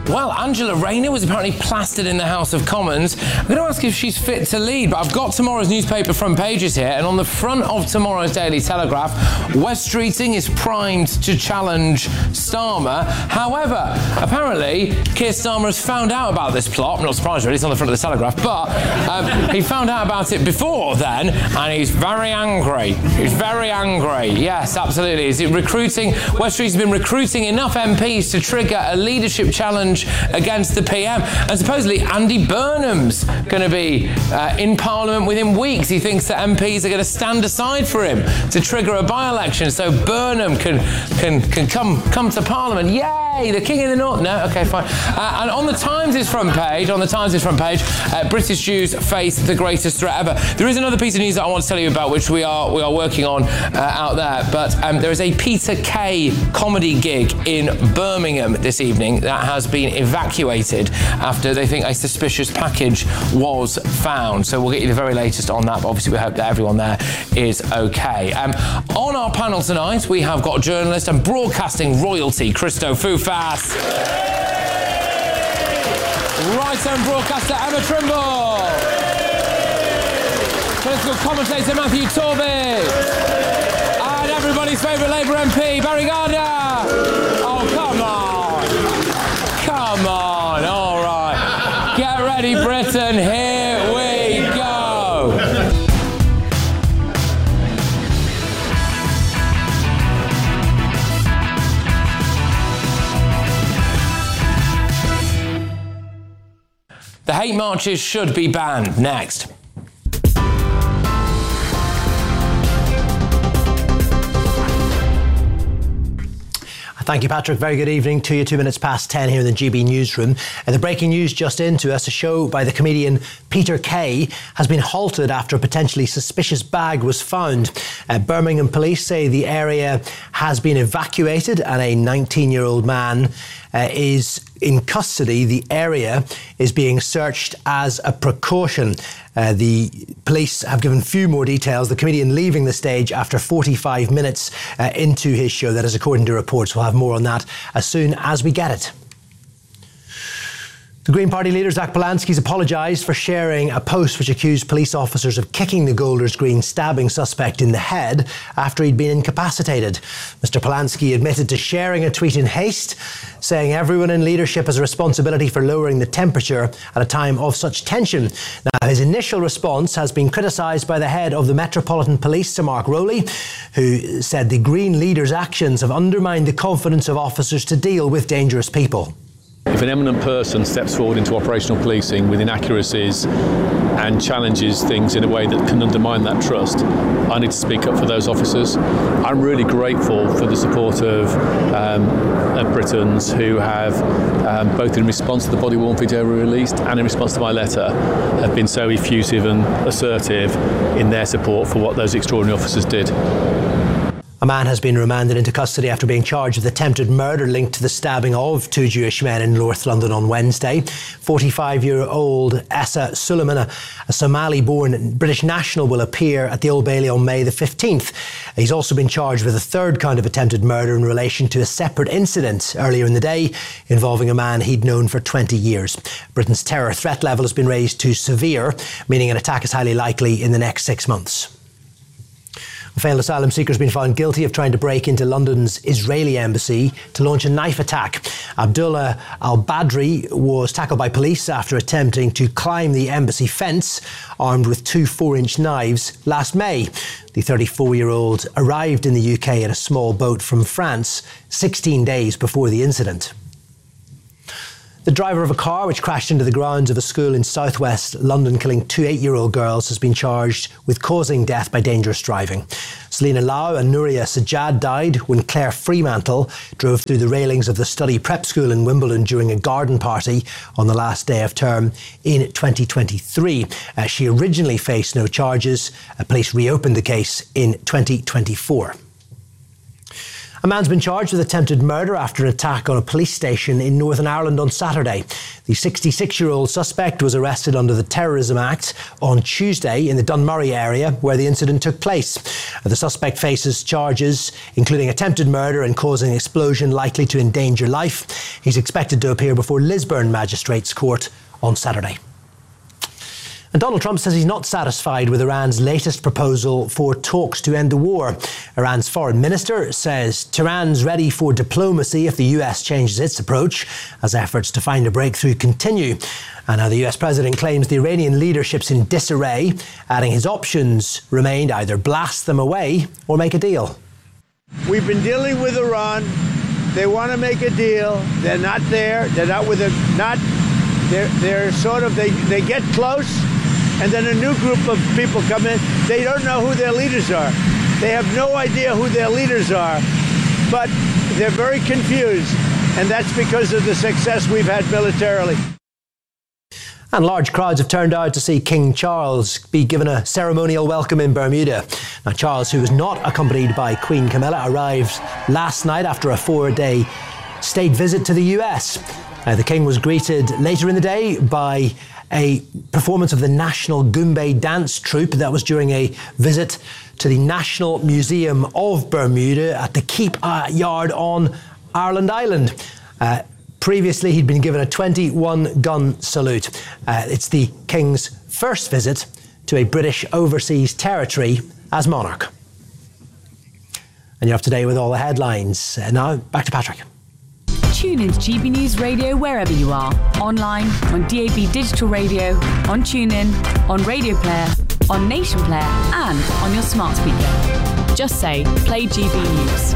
Well, Angela Rayner was apparently plastered in the House of Commons. I'm going to ask if she's fit to lead, but I've got tomorrow's newspaper front pages here, and on the front of tomorrow's Daily Telegraph, West Streeting is primed to challenge Starmer. However, apparently, Keir Starmer has found out about this plot. I'm not surprised, really, it's on the front of the Telegraph, but he found out about it before then, and he's very angry. He's very angry. Yes, absolutely. Is it recruiting? West Streeting's been recruiting enough MPs to trigger a leadership challenge against the PM, and supposedly Andy Burnham's going to be in Parliament within weeks. He thinks that MPs are going to stand aside for him to trigger a by-election, so Burnham can come to Parliament. Yay, the King of the North. No, okay, fine. And on the Times' front page, British Jews face the greatest threat ever. There is another piece of news that I want to tell you about, which we are working on out there. But there is a Peter Kay comedy gig in Birmingham this evening that has been evacuated after they think a suspicious package was found. So we'll get you the very latest on that, but obviously we hope that everyone there is okay. On our panel tonight, we have got journalist and broadcasting royalty, Christo Foufas. Right-hand broadcaster, Emma Trimble. Political commentator, Matthew Torbit. And everybody's favourite Labour MP, Barry Gardner. Oh, come on. Come on, all right. Get ready, Britain, here we go. The hate marches should be banned. Next. Thank you, Patrick. Very good evening to you. 2 minutes past 10 here in the GB newsroom. And the breaking news just into us, a show by the comedian Peter Kay has been halted after a potentially suspicious bag was found. Birmingham police say the area has been evacuated and a 19-year-old man is in custody. The area is being searched as a precaution. The police have given few more details. The comedian leaving the stage after 45 minutes into his show. That is according to reports. We'll have more on that as soon as we get it. The Green Party leader, Zach Polanski, has apologised for sharing a post which accused police officers of kicking the Golders Green stabbing suspect in the head after he'd been incapacitated. Mr Polanski admitted to sharing a tweet in haste, saying everyone in leadership has a responsibility for lowering the temperature at a time of such tension. Now, his initial response has been criticised by the head of the Metropolitan Police, Sir Mark Rowley, who said the Green leader's actions have undermined the confidence of officers to deal with dangerous people. If an eminent person steps forward into operational policing with inaccuracies and challenges things in a way that can undermine that trust, I need to speak up for those officers. I'm really grateful for the support of Britons who have, both in response to the body-worn video we released and in response to my letter, have been so effusive and assertive in their support for what those extraordinary officers did. A man has been remanded into custody after being charged with attempted murder linked to the stabbing of 2 Jewish men in North London on Wednesday. 45-year-old Essa Suleiman, a Somali-born British national, will appear at the Old Bailey on May the 15th. He's also been charged with a third count of attempted murder in relation to a separate incident earlier in the day involving a man he'd known for 20 years. Britain's terror threat level has been raised to severe, meaning an attack is highly likely in the next 6 months. A failed asylum seeker has been found guilty of trying to break into London's Israeli embassy to launch a knife attack. Abdullah al-Badri was tackled by police after attempting to climb the embassy fence armed with 2 4-inch knives last May. The 34-year-old arrived in the UK in a small boat from France 16 days before the incident. The driver of a car which crashed into the grounds of a school in southwest London, killing 2 8-year-old girls, has been charged with causing death by dangerous driving. Selina Lau and Nuria Sajjad died when Claire Fremantle drove through the railings of the study prep school in Wimbledon during a garden party on the last day of term in 2023. She originally faced no charges. Police reopened the case in 2024. A man's been charged with attempted murder after an attack on a police station in Northern Ireland on Saturday. The 66-year-old suspect was arrested under the Terrorism Act on Tuesday in the Dunmurry area where the incident took place. The suspect faces charges including attempted murder and causing an explosion likely to endanger life. He's expected to appear before Lisburn Magistrates Court on Saturday. And Donald Trump says he's not satisfied with Iran's latest proposal for talks to end the war. Iran's foreign minister says Tehran's ready for diplomacy if the US changes its approach as efforts to find a breakthrough continue. And now the US president claims the Iranian leadership's in disarray, adding his options remained either blast them away or make a deal. We've been dealing with Iran. They want to make a deal. They're not there. They're not with it. They're sort of, they get close. And then a new group of people come in. They don't know who their leaders are. They have no idea who their leaders are. But they're very confused. And that's because of the success we've had militarily. And large crowds have turned out to see King Charles be given a ceremonial welcome in Bermuda. Now, Charles, who was not accompanied by Queen Camilla, arrived last night after a 4-day state visit to the US. The King was greeted later in the day by a performance of the National Goombay Dance Troupe. That was during a visit to the National Museum of Bermuda at the Keep Yard on Ireland Island. Previously, he'd been given a 21-gun salute. It's the King's first visit to a British overseas territory as monarch. And you're up to date with all the headlines. Now, back to Patrick. Tune into GB News Radio wherever you are. Online, on DAB Digital Radio, on TuneIn, on Radio Player, on Nation Player, and on your smart speaker. Just say, play GB News.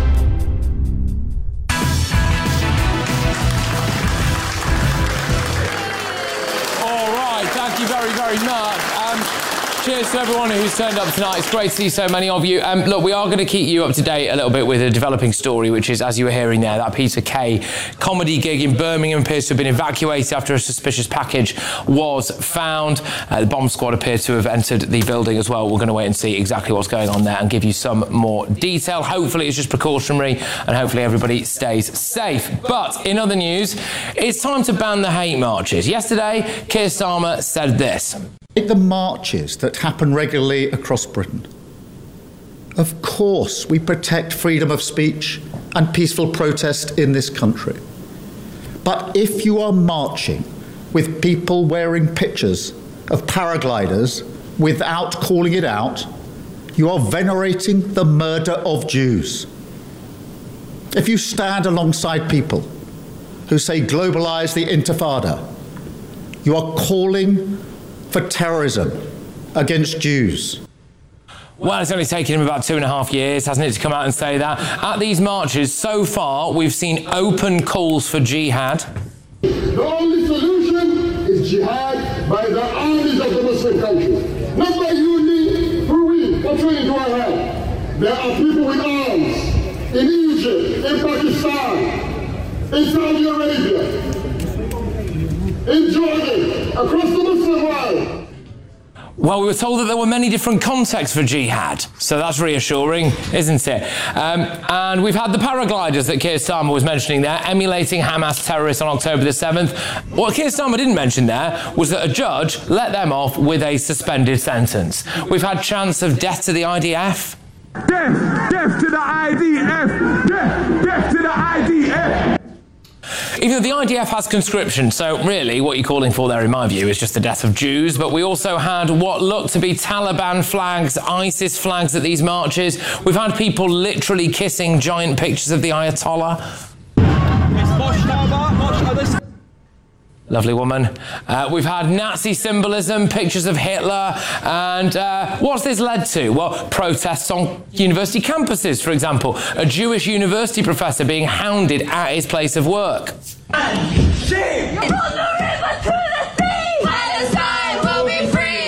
All right, thank you very, very much. Cheers to everyone who's turned up tonight. It's great to see so many of you. Look, we are going to keep you up to date a little bit with a developing story, which is, as you were hearing there, that Peter Kay comedy gig in Birmingham appears to have been evacuated after a suspicious package was found. The bomb squad appear to have entered the building as well. We're going to wait and see exactly what's going on there and give you some more detail. Hopefully it's just precautionary and hopefully everybody stays safe. But in other news, it's time to ban the hate marches. Yesterday, Keir Starmer said this. The marches that happen regularly across Britain. Of course, we protect freedom of speech and peaceful protest in this country. But if you are marching with people wearing pictures of paragliders without calling it out, you are venerating the murder of Jews. If you stand alongside people who say globalize the Intifada, you are calling for terrorism against Jews. Well, it's only taken him about 2.5 years, hasn't it, to come out and say that. At these marches, so far, we've seen open calls for jihad. The only solution is jihad by the armies of the Muslim countries. Not by you, who we, controlling to our help. There are people with arms in Egypt, in Pakistan, in Saudi Arabia, in Jordan, across the Muslim world. Well, we were told that there were many different contexts for jihad, so that's reassuring, isn't it? And we've had the paragliders that Keir Starmer was mentioning there, emulating Hamas terrorists on October the 7th. What Keir Starmer didn't mention there was that a judge let them off with a suspended sentence. We've had chants of death to the IDF. Death to the IDF! Death to the IDF! Even though the IDF has conscription, so really what you're calling for there, in my view, is just the death of Jews. But we also had what looked to be Taliban flags, ISIS flags at these marches. We've had people literally kissing giant pictures of the Ayatollah. Lovely woman. We've had Nazi symbolism, pictures of Hitler, and what's this led to? Well, protests on university campuses, for example. A Jewish university professor being hounded at his place of work. Shame! It will the river to the sea! Palestine will be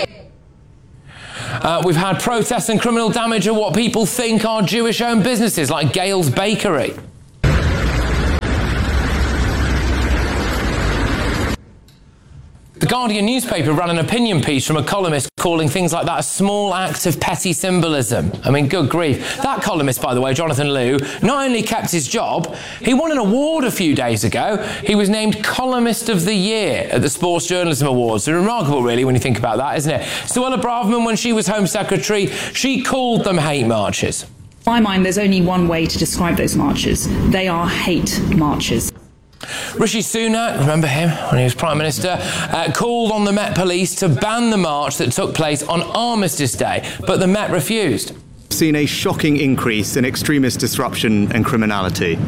free! We've had protests and criminal damage of what people think are Jewish-owned businesses, like Gale's Bakery. The The Guardian newspaper ran an opinion piece from a columnist calling things like that a small act of petty symbolism. I mean, good grief. That columnist, by the way, Jonathan Liew, not only kept his job, he won an award a few days ago. He was named Columnist of the Year at the Sports Journalism Awards. So remarkable, really, when you think about that, isn't it? Suella Braverman, when she was Home Secretary, she called them hate marches. In my mind, there's only one way to describe those marches. They are hate marches. Rishi Sunak, remember him when he was Prime Minister, called on the Met Police to ban the march that took place on Armistice Day, but the Met refused. Seen a shocking increase in extremist disruption and criminality.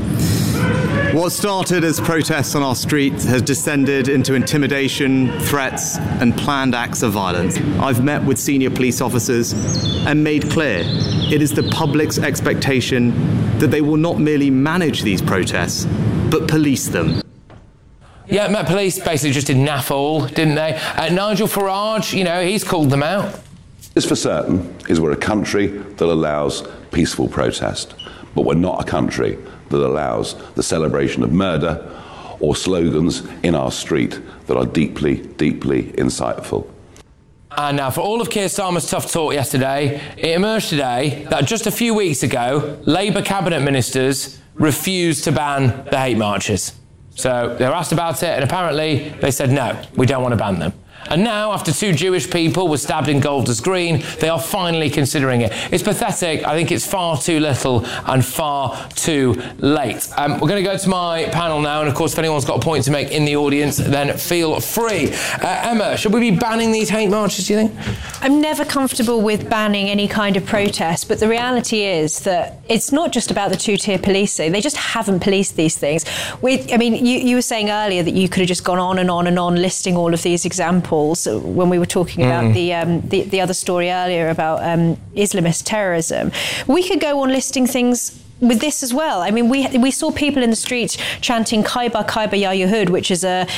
What started as protests on our streets has descended into intimidation, threats, and planned acts of violence. I've met with senior police officers and made clear it is the public's expectation that they will not merely manage these protests, but police them. Yeah, Met Police basically just did naff all, didn't they? Nigel Farage, he's called them out. This for certain is we're a country that allows peaceful protest, but we're not a country that allows the celebration of murder or slogans in our street that are deeply, deeply insightful. And now, for all of Keir Starmer's tough talk yesterday, it emerged today that just a few weeks ago, Labour cabinet ministers refused to ban the hate marches. So they were asked about it, and apparently they said, no, we don't want to ban them. And now, after 2 Jewish people were stabbed in Golders Green, they are finally considering it. It's pathetic. I think it's far too little and far too late. We're going to go to my panel now, and of course, if anyone's got a point to make in the audience, then feel free. Emma, should we be banning these hate marches, do you think? I'm never comfortable with banning any kind of protest, but the reality is that it's not just about the two-tier policing. They just haven't policed these things. You were saying earlier that you could have just gone on and on and on listing all of these examples when we were talking about the other story earlier about Islamist terrorism. We could go on listing things with this as well. I mean, we saw people in the streets chanting Khyber Khyber Ya Yehud, which is a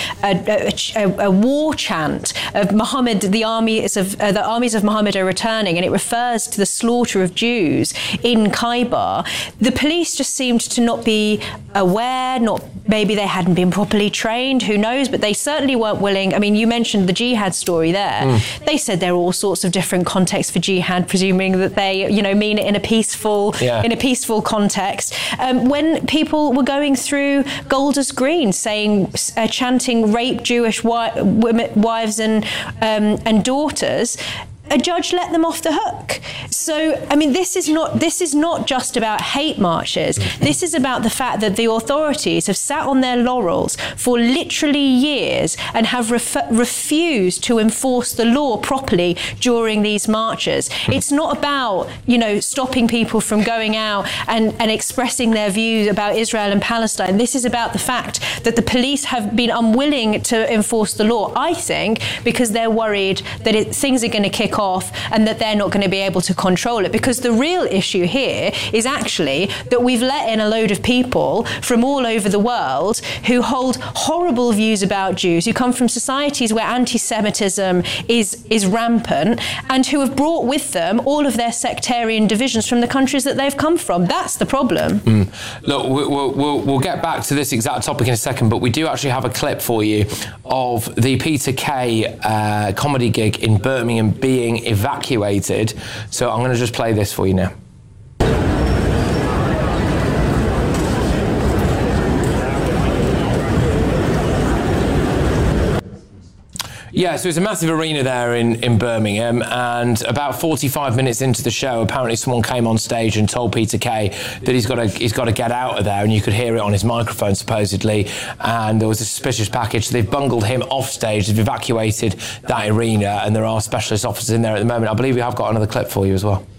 war chant of Muhammad. The armies of Muhammad are returning, and it refers to the slaughter of Jews in Khyber. The police just seemed to not be aware. Maybe they hadn't been properly trained. Who knows? But they certainly weren't willing. I mean, you mentioned the jihad story there. They said there are all sorts of different contexts for jihad, presuming that they mean it in a peaceful context. When people were going through Golders Green chanting rape Jewish wives and daughters, a judge let them off the hook. So, I mean, this is not just about hate marches. This is about the fact that the authorities have sat on their laurels for literally years and have refused to enforce the law properly during these marches. It's not about, stopping people from going out and expressing their views about Israel and Palestine. This is about the fact that the police have been unwilling to enforce the law, I think, because they're worried that things are going to kick off and that they're not going to be able to control it. Because the real issue here is actually that we've let in a load of people from all over the world who hold horrible views about Jews, who come from societies where anti-Semitism is rampant, and who have brought with them all of their sectarian divisions from the countries that they've come from. That's the problem. Look, we'll get back to this exact topic in a second, but we do actually have a clip for you of the Peter Kay comedy gig in Birmingham being evacuated. So I'm going to just play this for you now. Yeah, so it's a massive arena there in Birmingham, and about 45 minutes into the show, apparently someone came on stage and told Peter Kay that he's got to get out of there, and you could hear it on his microphone supposedly, and there was a suspicious package. So they've bungled him off stage, they've evacuated that arena, and there are specialist officers in there at the moment. I believe we have got another clip for you as well.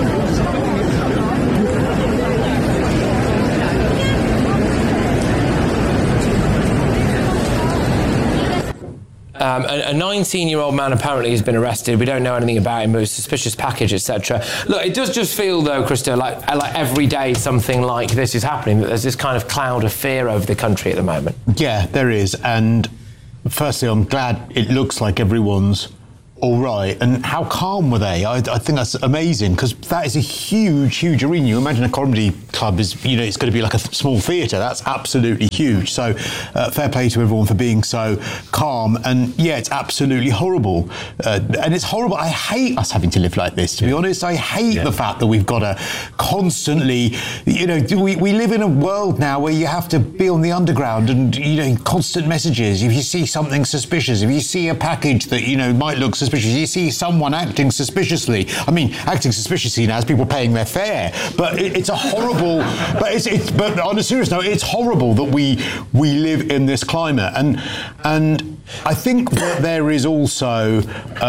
A 19-year-old man apparently has been arrested. We don't know anything about him, but a suspicious package, etc. Look, it does just feel, though, Krista, like every day something like this is happening, that there's this kind of cloud of fear over the country at the moment. Yeah, there is. And firstly, I'm glad it looks like everyone's all right, and how calm were they? I think that's amazing, because that is a huge arena. You imagine a comedy club is, it's going to be like a small theatre. That's absolutely huge. So fair play to everyone for being so calm. And yeah, it's absolutely horrible. And it's horrible. I hate us having to live like this, to be honest. I hate the fact that we've got to constantly, we live in a world now where you have to be on the underground and, constant messages. If you see something suspicious, if you see a package that, might look suspicious, you see someone acting suspiciously. I mean, acting suspiciously now is people paying their fare. But it's a horrible. But on a serious note, it's horrible that we live in this climate. And I think that there is also,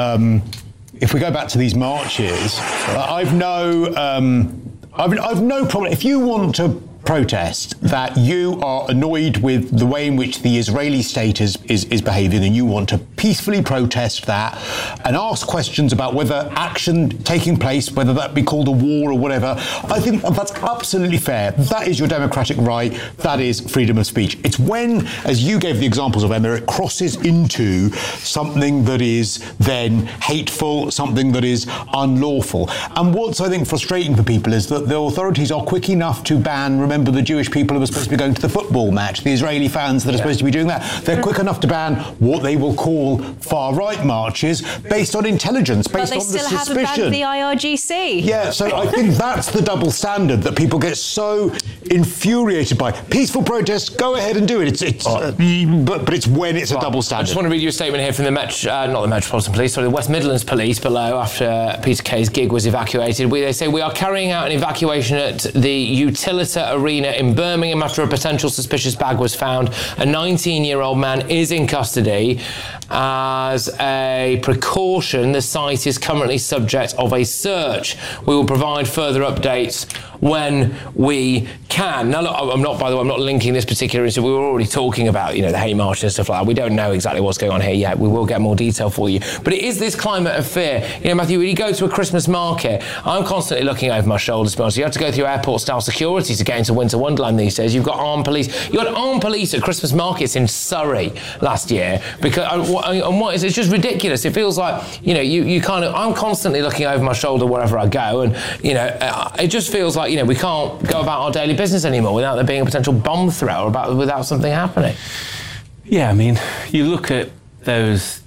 if we go back to these marches, I've no problem. If you want to protest that you are annoyed with the way in which the Israeli state is behaving, and you want to peacefully protest that and ask questions about whether action taking place, whether that be called a war or whatever, I think that's absolutely fair. That is your democratic right. That is freedom of speech. It's when, as you gave the examples of, Emma, it crosses into something that is then hateful, something that is unlawful. And what's, I think, frustrating for people is that the authorities are quick enough to ban, remember, the Jewish people who are supposed to be going to the football match, the Israeli fans that are supposed to be doing that. They're quick enough to ban what they will call far-right marches based on intelligence, based on the suspicion. But they still haven't banned the IRGC. Yeah, so I think that's the double standard that people get so infuriated by. Peaceful protests, go ahead and do it. But it's when it's a double standard. I just want to read you a statement here from the not the Metropolitan Police, sorry, the West Midlands Police below after Peter Kay's gig was evacuated. They say, we are carrying out an evacuation at the Utilita Arena in Birmingham after a potential suspicious bag was found. A 19-year-old man is in custody. As a precaution, the site is currently subject of a search. We will provide further updates when we can. Now, look, I'm not linking this particular incident. We were already talking about, the hate march and stuff like that. We don't know exactly what's going on here yet. We will get more detail for you. But it is this climate of fear. Matthew, when you go to a Christmas market, I'm constantly looking over my shoulder. You have to go through airport-style security to get into Winter Wonderland these days. You've got armed police. You had armed police at Christmas markets in Surrey last year because. And what is it's just ridiculous. It feels like I'm constantly looking over my shoulder wherever I go, and it just feels like we can't go about our daily business anymore without there being a potential bomb threat or without something happening. Yeah, I mean, you look at those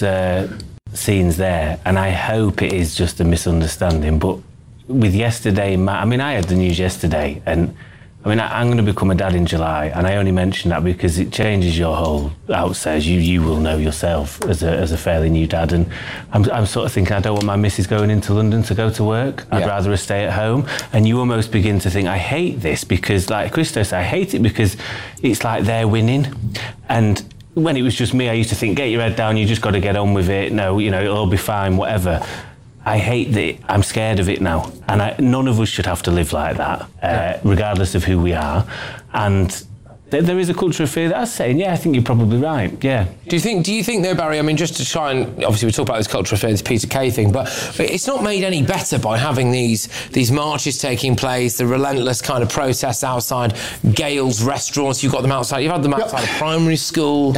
scenes there, and I hope it is just a misunderstanding. But with yesterday, I had the news yesterday, and I'm going to become a dad in July, and I only mention that because it changes your whole outset. You will know yourself as a fairly new dad, and I'm sort of thinking I don't want my missus going into London to go to work. I'd rather her stay at home. And you almost begin to think, I hate this because, like Christo said, I hate it because it's like they're winning. And when it was just me, I used to think, get your head down, you just got to get on with it. No, it'll all be fine, whatever. I hate that. I'm scared of it now, and none of us should have to live like that, regardless of who we are. And there is a culture of fear that I was saying. Yeah, I think you're probably right. Yeah. Do you think though, Barry? I mean, just to try and obviously we talk about this culture of fear, this Peter Kay thing, but it's not made any better by having these marches taking place, the relentless kind of protests outside Gale's restaurants. You've got them outside. You've had them outside a primary school.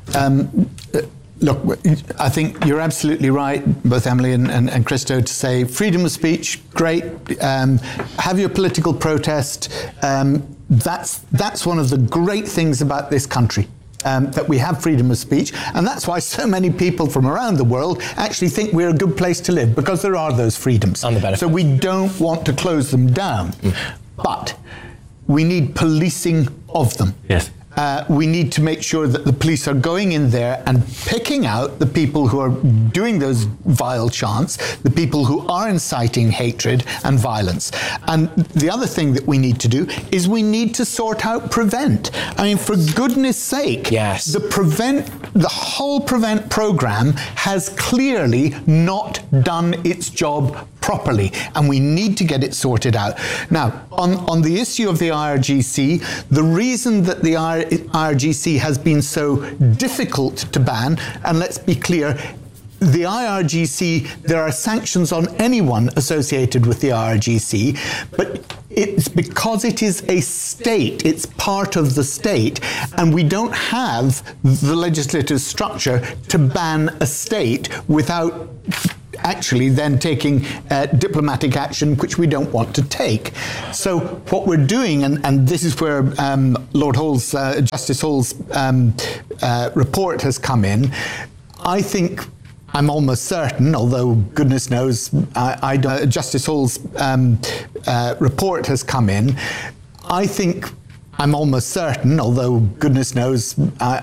Look, I think you're absolutely right, both Emily and Christo, to say freedom of speech, great. Have your political protest. That's one of the great things about this country. That we have freedom of speech, and that's why so many people from around the world actually think we're a good place to live, because there are those freedoms. So we don't want to close them down, but we need policing of them. Yes. We need to make sure that the police are going in there and picking out the people who are doing those vile chants, the people who are inciting hatred and violence. And the other thing that we need to do is we need to sort out Prevent. I mean, for goodness sake, the whole Prevent program has clearly not done its job properly, and we need to get it sorted out. Now, on the issue of the IRGC, the reason that the IRGC has been so difficult to ban, and let's be clear, the IRGC, there are sanctions on anyone associated with the IRGC, but it's because it is a state, it's part of the state, and we don't have the legislative structure to ban a state without actually then taking diplomatic action, which we don't want to take. So what we're doing, and this is where Lord Hall's, Justice Hall's report has come in, I think, I'm almost certain, although goodness knows, Justice Hall's report has come in, I think, I'm almost certain, although goodness knows,